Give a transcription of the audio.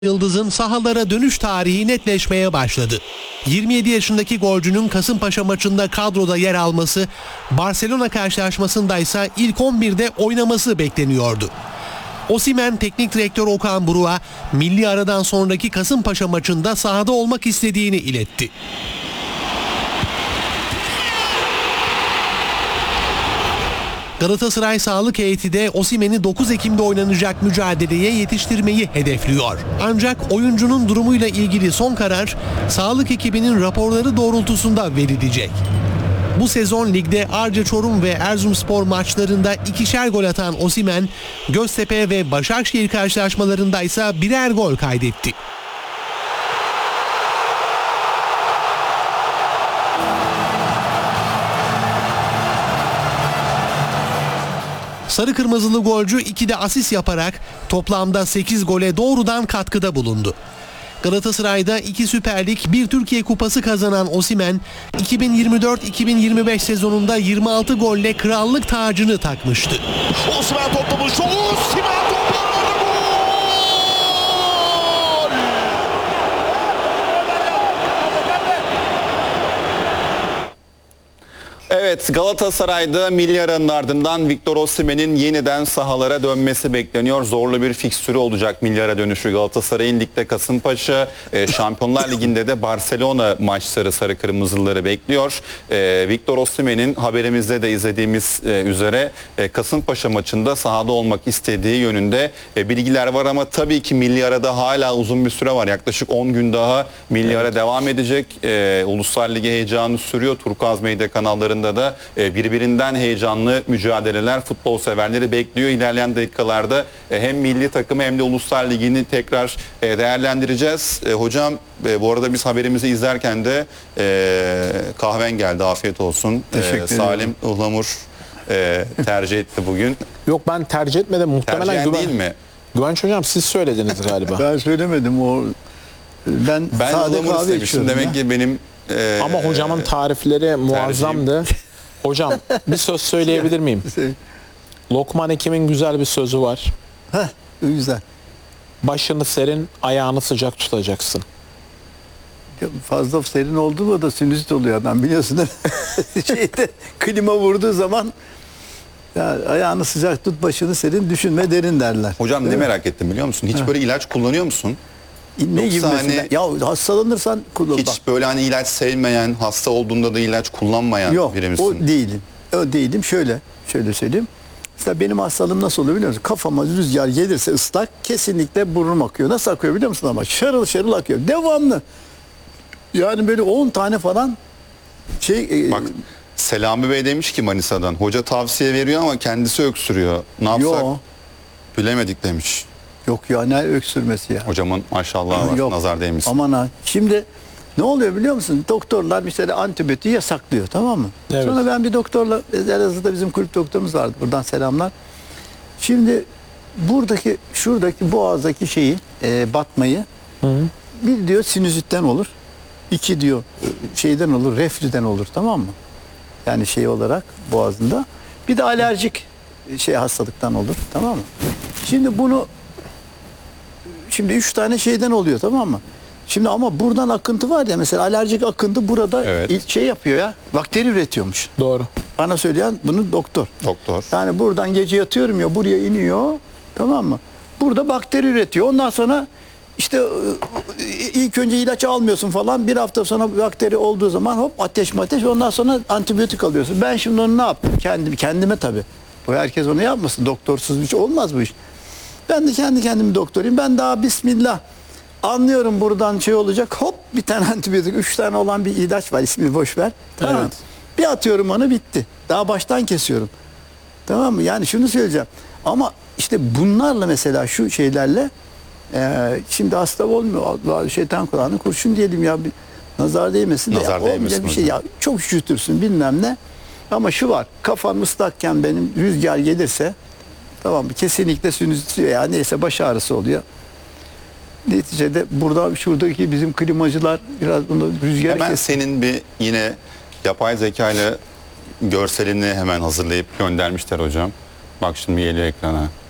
Yıldız'ın sahalara dönüş tarihi netleşmeye başladı. 27 yaşındaki golcünün Kasımpaşa maçında kadroda yer alması, Barcelona karşılaşmasında ise ilk 11'de oynaması bekleniyordu. Osimhen teknik direktör Okan Buruk'a milli aradan sonraki Kasımpaşa maçında sahada olmak istediğini iletti. Galatasaray sağlık heyeti de Osimhen'i 9 Ekim'de oynanacak mücadeleye yetiştirmeyi hedefliyor. Ancak oyuncunun durumuyla ilgili son karar sağlık ekibinin raporları doğrultusunda verilecek. Bu sezon ligde Arca Çorum ve Erzurumspor maçlarında 2'şer gol atan Osimhen, Göztepe ve Başakşehir karşılaşmalarında ise birer gol kaydetti. Sarı kırmızılı golcü 2'de asist yaparak toplamda 8 gole doğrudan katkıda bulundu. Galatasaray'da 2 Süper Lig, 1 Türkiye Kupası kazanan Osimhen, 2024-2025 sezonunda 26 golle krallık tacını takmıştı. Osimhen toplamış. Osimhen toplamış. Evet, Galatasaray'da milli aranın ardından Victor Osimhen'in yeniden sahalara dönmesi bekleniyor. Zorlu bir fikstürü olacak milli ara dönüşü Galatasaray'ın. Ligde Kasımpaşa, Şampiyonlar Ligi'nde de Barcelona maçları sarı kırmızıları bekliyor. Victor Osimhen'in haberimizde de izlediğimiz üzere Kasımpaşa maçında sahada olmak istediği yönünde bilgiler var ama tabii ki milli arada hala uzun bir süre var. Yaklaşık 10 gün daha milli ara devam edecek. Uluslar Ligi heyecanı sürüyor. Turkuaz Medya kanallarında da birbirinden heyecanlı mücadeleler futbol severleri bekliyor. İlerleyen dakikalarda hem milli takımı hem de Uluslar Ligi'ni tekrar değerlendireceğiz. Hocam bu arada biz haberimizi izlerken de kahven geldi. Afiyet olsun. Salim Ihlamur tercih etti bugün. Yok, ben tercih etmedim. Muhtemelen değil mi? Güvenç hocam siz söylediniz galiba. Ben söylemedim o. Ben sade Ihlamur kahve istemiştim. içiyorum. Demek ki benim Ama hocamın tarifleri muazzamdı. Hocam bir söz söyleyebilir miyim? Lokman Hekim'in güzel bir sözü var. Heh, güzel. Başını serin, ayağını sıcak tutacaksın. Fazla serin oldu mu da sinüzit oluyor adam, biliyorsun değil mi? Klima vurduğu zaman ya, ayağını sıcak tut, başını serin, düşünme derin derler. hocam ne merak ettim biliyor musun? Hiç böyle ilaç kullanıyor musun? Ne gibi Yoksa mesela? Ya hastalanırsan kullan. Hiç Bak. böyle hani ilaç sevmeyen, hasta olduğunda da ilaç kullanmayan Yok, biri misin? o değilim. O değilim. Şöyle söyleyeyim. Mesela benim hastalığım nasıl oluyor biliyor musun? Kafama rüzgar gelirse ıslak, kesinlikle burnum akıyor. Nasıl akıyor biliyor musun ama? Şarıl şarıl akıyor. Devamlı. Yani böyle 10 tane falan Bak Selami Bey demiş ki Manisa'dan, hoca tavsiye veriyor ama kendisi öksürüyor. Ne yapsak? Yok. Bilemedik demiş. Yok ya, ne öksürmesi ya. Hocamın maşallah var, Yok. nazar değmesin. Aman ha. Şimdi ne oluyor biliyor musun? Doktorlar mesela antibiyotiği yasaklıyor, tamam mı? Evet. Sonra ben bir doktorla, Elazığ'da bizim kulüp doktorumuz vardı. Buradan selamlar. Şimdi şuradaki boğazdaki şeyi, batmayı, bir diyor sinüzitten olur. 2 diyor şeyden olur, reflüden olur, tamam mı? Yani şey olarak boğazında. Bir de alerjik hastalıktan olur, tamam mı? Şimdi 3 tane şeyden oluyor, tamam mı? Şimdi ama buradan akıntı var ya, mesela alerjik akıntı burada Evet. yapıyor ya, bakteri üretiyormuş. Doğru. Bana söyleyen bunu doktor. Doktor. Yani buradan gece yatıyorum ya, buraya iniyor, tamam mı? Burada bakteri üretiyor. Ondan sonra işte ilk önce ilaç almıyorsun falan. Bir hafta sonra bakteri olduğu zaman hop ateş, ondan sonra antibiyotik alıyorsun. Ben şimdi onu ne yaptım? Kendime tabii. Bu herkes onu yapmasın. Doktorsuz bir şey olmaz bu iş. Ben de kendi kendimi doktoruyum. Ben daha bismillah anlıyorum buradan şey olacak. Hop bir tane antibiyotik, 3 tane olan bir ilaç var, ismini boş ver. Tamam. Evet. Bir atıyorum onu, bitti. Daha baştan kesiyorum. Tamam mı? Yani şunu söyleyeceğim. Ama işte bunlarla mesela şu şeylerle şimdi hasta olmuyor. Allah, şeytan kulağına kurşun diyelim ya, bir nazar değmesin de Nazar ya, olmayacak değmesin bir şey hocam. ya, çok üşütürsün bilmem ne. Ama şu var, kafam ıslakken benim rüzgar gelirse, tamam mı? Kesinlikle sinüzit veya neyse baş ağrısı oluyor. Neticede şuradaki bizim klimacılar biraz bunu rüzgar Hemen senin bir yine yapay zeka ile görselini hemen hazırlayıp göndermişler hocam. Bak şimdi geliyor ekrana.